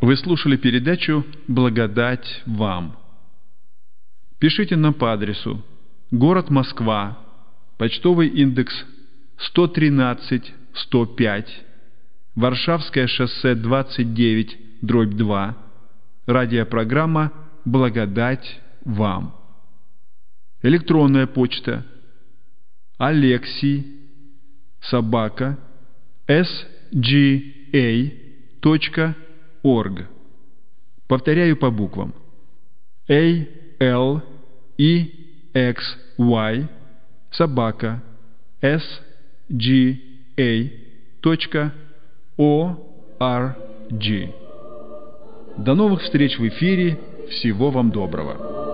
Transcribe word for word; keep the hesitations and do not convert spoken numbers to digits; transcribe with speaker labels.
Speaker 1: Вы слушали передачу «Благодать вам». Пишите нам по адресу: город Москва, почтовый индекс сто тринадцать сто пять, Варшавское шоссе двадцать девять, дробь два, радиопрограмма «Благодать вам». Электронная почта: алексий собака эс джи эй точка орг. Повторяю по буквам: A L E X Y собака эс джи эй точка орг. До новых встреч в эфире. Всего вам доброго.